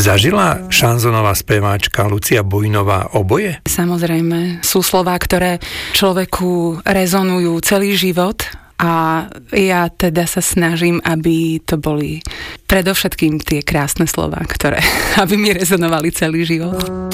Zažila šanzonová speváčka Lucia Bujnová oboje? Samozrejme, sú slová, ktoré človeku rezonujú celý život a ja teda sa snažím, aby to boli predovšetkým tie krásne slová, ktoré aby mi rezonovali celý život.